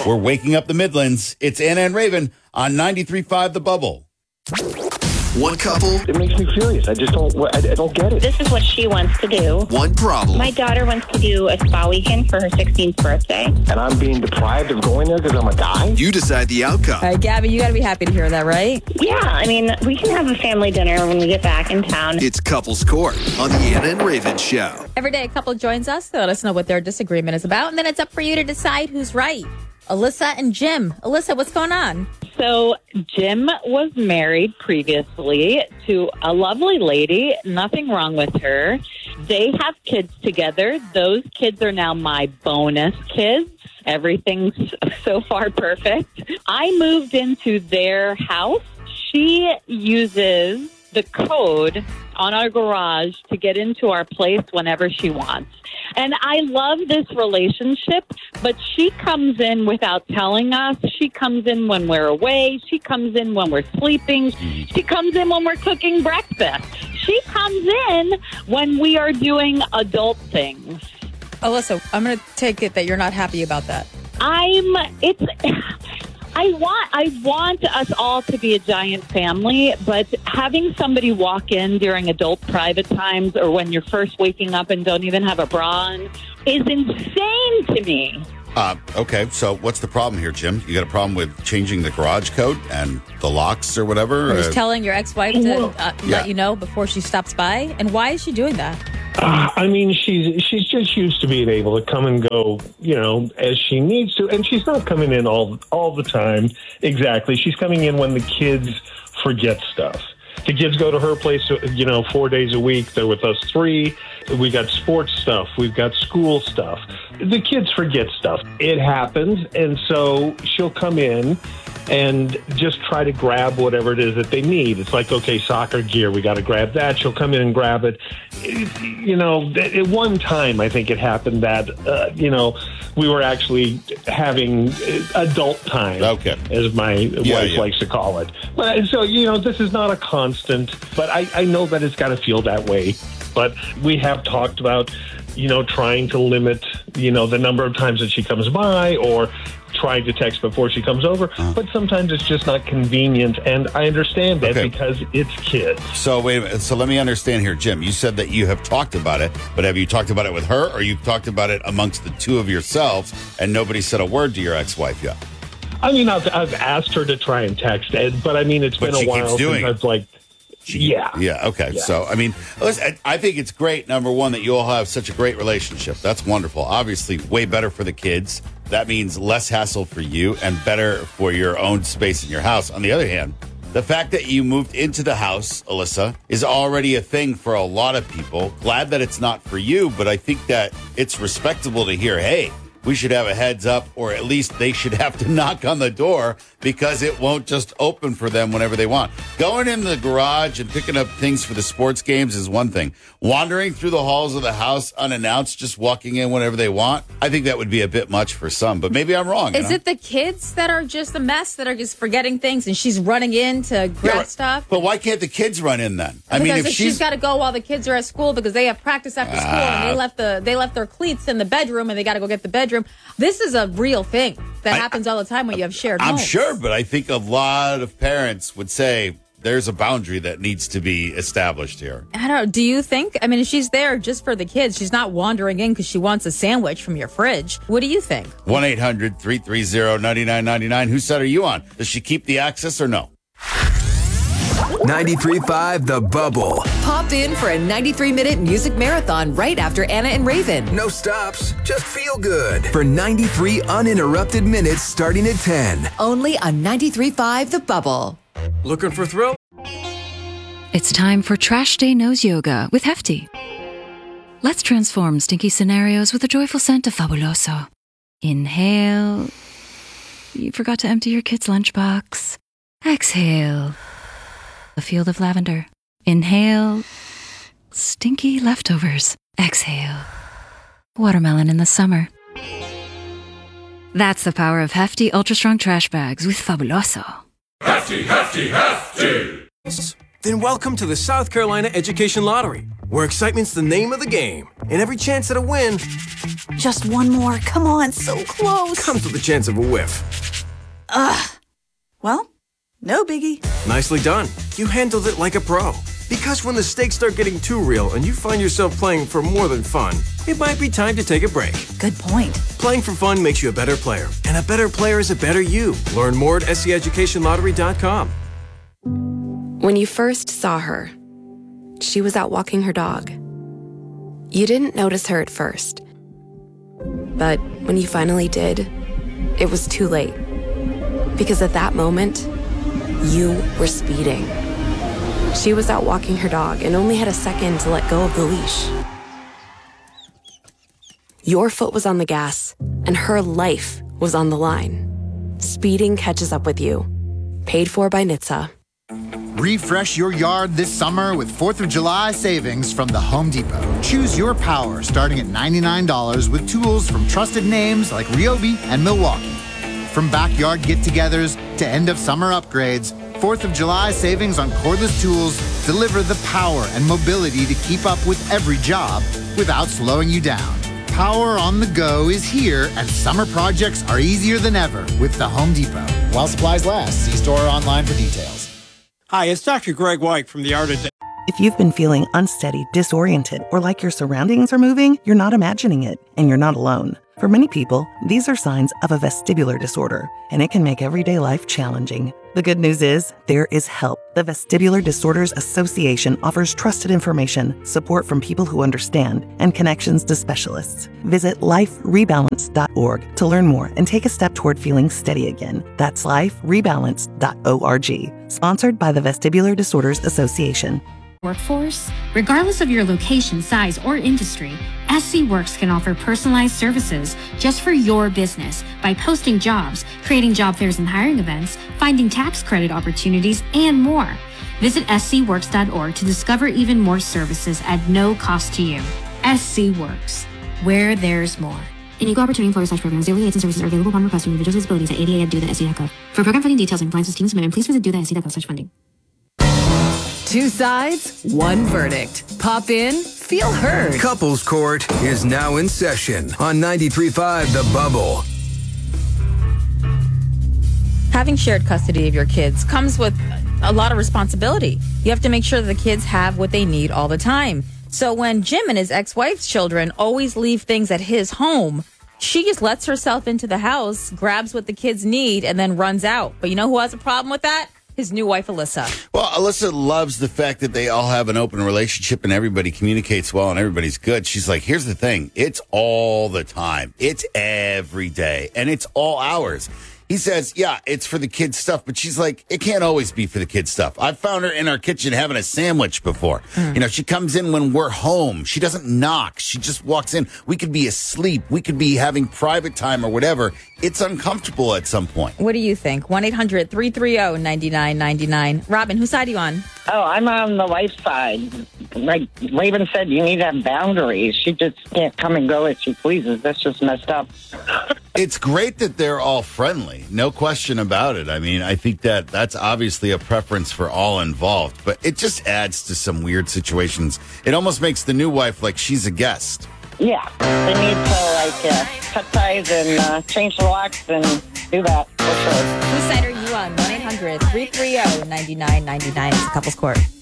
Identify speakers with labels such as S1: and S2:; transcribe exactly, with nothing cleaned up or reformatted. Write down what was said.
S1: We're waking up the Midlands. It's Anna and Raven on ninety-three point five The Bubble.
S2: One couple.
S3: It makes me furious. I just don't, I, I don't get it.
S4: This is what she wants to do.
S2: One problem.
S4: My daughter wants to do a spa weekend for her sixteenth birthday.
S3: And I'm being deprived of going there because I'm a guy?
S2: You decide the outcome.
S5: All right, Gabby, you got to be happy to hear that, right?
S4: Yeah, I mean, we can have a family dinner when we get back in town.
S2: It's Couples Court on the Anna and Raven Show.
S5: Every day a couple joins us. They let us know what their disagreement is about, and then it's up for you to decide who's right. Alyssa and Jim. Alyssa, what's going on?
S6: So Jim was married previously to a lovely lady. Nothing wrong with her. They have kids together. Those kids are now my bonus kids. Everything's so far perfect. I moved into their house. She uses the code on our garage to get into our place whenever she wants. And I love this relationship, but she comes in without telling us. She comes in when we're away. She comes in when we're sleeping. She comes in when we're cooking breakfast. She comes in when we are doing adult things.
S5: Alyssa, I'm going to take it that you're not happy about that.
S6: I'm, it's... I want I want us all to be a giant family, but having somebody walk in during adult private times or when you're first waking up and don't even have a bra on is insane to me.
S1: Uh, okay, so what's the problem here, Jim? You got a problem with changing the garage code and the locks or whatever?
S5: Or just
S1: Uh,
S5: telling your ex-wife to uh,
S1: Yeah.
S5: let you know before she stops by? And why is she doing that?
S3: Uh, I mean, she's she's just used to being able to come and go, you know, as she needs to. And she's not coming in all all the time. Exactly. She's coming in when the kids forget stuff. The kids go to her place, you know, four days a week. They're with us three. We got sports stuff. We've got school stuff. The kids forget stuff. It happens. And so she'll come in and just try to grab whatever it is that they need. It's like, okay, soccer gear, we got to grab that. She'll come in and grab it. It- You know, at one time, I think it happened that, uh, you know, we were actually having adult time,
S1: Okay.
S3: as my
S1: Yeah,
S3: wife
S1: yeah.
S3: likes to call it. But so, you know, this is not a constant, but I, I know that it's got to feel that way. But we have talked about, you know, trying to limit, you know, the number of times that she comes by or trying to text before she comes over.
S1: Uh-huh.
S3: But sometimes it's just not convenient. And I understand that
S1: Okay.
S3: because it's kids.
S1: So wait a minute. So let me understand here, Jim. You said that you have talked about it, but have you talked about it with her, or you've talked about it amongst the two of yourselves, and nobody said a word to your ex-wife yet?
S3: I mean, I've, I've asked her to try and text, Ed, but I mean, it's
S1: But
S3: been
S1: she
S3: a while
S1: keeps doing
S3: since
S1: it.
S3: I've like,
S1: She-
S3: yeah.
S1: Yeah. Okay.
S3: Yeah.
S1: So, I mean, listen, I I think it's great, number one, that you all have such a great relationship. That's wonderful. Obviously, way better for the kids. That means less hassle for you and better for your own space in your house. On the other hand, the fact that you moved into the house, Alyssa, is already a thing for a lot of people. Glad that it's not for you, but I think that it's respectable to hear, hey, we should have a heads up, or at least they should have to knock on the door because it won't just open for them whenever they want. Going in the garage and picking up things for the sports games is one thing. Wandering through the halls of the house unannounced, just walking in whenever they want, I think that would be a bit much for some, but maybe I'm wrong. you
S5: Is
S1: know?
S5: it the kids that are just a mess, that are just forgetting things, and she's running in to grab
S1: Yeah,
S5: stuff?
S1: But why can't the kids run in then? I
S5: Because
S1: mean, if
S5: she's
S1: she's
S5: got to go while the kids are at school because they have practice after school, and they left the they left their cleats in the bedroom, and they got to go get the bedroom. This is a real thing that
S1: I-
S5: happens all the time when you have shared
S1: I'm
S5: homes.
S1: sure, but I think a lot of parents would say there's a boundary that needs to be established here.
S5: I don't know. Do you think? I mean, if she's there just for the kids, she's not wandering in because she wants a sandwich from your fridge. What do you think?
S1: one eight hundred three three zero nine nine nine nine. Whose side are you on? Does she keep the access or no?
S2: ninety-three point five The Bubble.
S7: Pop in for a ninety-three minute music marathon right after Anna and Raven.
S2: No stops, just feel good. For ninety-three uninterrupted minutes starting at ten.
S7: Only on ninety-three point five The Bubble.
S2: Looking for thrill?
S8: It's time for Trash Day Nose Yoga with Hefty. Let's transform stinky scenarios with a joyful scent of Fabuloso. Inhale. You forgot to empty your kid's lunchbox. Exhale. A field of lavender. Inhale. Stinky leftovers. Exhale. Watermelon in the summer. That's the power of Hefty Ultra Strong Trash Bags with Fabuloso.
S9: Hefty, hefty, hefty! Then welcome to the South Carolina Education Lottery, where excitement's the name of the game. And every chance at a win
S10: Just one more. Come on, so close.
S9: comes with a chance of a whiff.
S10: Ugh. Well, no biggie.
S9: Nicely done. You handled it like a pro. Because when the stakes start getting too real and you find yourself playing for more than fun, it might be time to take a break.
S10: Good point.
S9: Playing for fun makes you a better player, and a better player is a better you. Learn more at S C education lottery dot com.
S11: When you first saw her, she was out walking her dog. You didn't notice her at first. But when you finally did, it was too late. Because at that moment, you were speeding. She was out walking her dog and only had a second to let go of the leash. Your foot was on the gas, and her life was on the line. Speeding catches up with you. Paid for by N H T S A.
S12: Refresh your yard this summer with fourth of July savings from the Home Depot. Choose your power starting at ninety-nine dollars with tools from trusted names like Ryobi and Milwaukee. From backyard get-togethers to end-of-summer upgrades, fourth of July savings on cordless tools deliver the power and mobility to keep up with every job without slowing you down. Power on the go is here, and summer projects are easier than ever with the Home Depot. While supplies last, see store or online for details.
S13: Hi, it's Doctor Greg White from the Art of...
S14: If you've been feeling unsteady, disoriented, or like your surroundings are moving, you're not imagining it, and you're not alone. For many people, these are signs of a vestibular disorder, and it can make everyday life challenging. The good news is, there is help. The Vestibular Disorders Association offers trusted information, support from people who understand, and connections to specialists. Visit life rebalance dot org to learn more and take a step toward feeling steady again. That's life rebalance dot org. Sponsored by the Vestibular Disorders Association.
S15: Workforce? Regardless of your location, size, or industry, S C Works can offer personalized services just for your business by posting jobs, creating job fairs and hiring events, finding tax credit opportunities, and more. Visit S C works dot org to discover even more services at no cost to you. S C Works, where there's more. An equal opportunity employer slash programs, daily aids and services are available upon request from individuals with disabilities at A D A at do the S C dot gov. For program funding details and compliance with team submission, please visit do the S C dot gov slash funding.
S7: Two sides, one verdict. Pop in, feel heard.
S2: Couples Court is now in session on ninety-three point five The Bubble.
S5: Having shared custody of your kids comes with a lot of responsibility. You have to make sure that the kids have what they need all the time. So when Jim and his ex-wife's children always leave things at his home, she just lets herself into the house, grabs what the kids need, and then runs out. But you know who has a problem with that? His new wife, Alyssa.
S1: Well, Alyssa loves the fact that they all have an open relationship and everybody communicates well and everybody's good. She's like, here's the thing. It's all the time. It's every day. And it's all hours. He says, yeah, it's for the kids' stuff. But she's like, it can't always be for the kids' stuff. I've found her in our kitchen having a sandwich before. Mm. You know, she comes in when we're home. She doesn't knock. She just walks in. We could be asleep. We could be having private time or whatever. It's uncomfortable at some point.
S5: What do you think? one eight hundred three three zero nine nine nine nine. Robin, whose side are you on?
S16: Oh, I'm on the wife's side. Like Raven said, you need to have boundaries. She just can't come and go as she pleases. That's just messed up.
S1: It's great that they're all friendly. No question about it. I mean, I think that that's obviously a preference for all involved, but it just adds to some weird situations. It almost makes the new wife like she's a guest.
S16: Yeah, they need to like uh, cut ties and uh, change the locks and do that for sure.
S5: Whose side are you on? one eight hundred three three zero nine nine nine nine. It's Couples Court.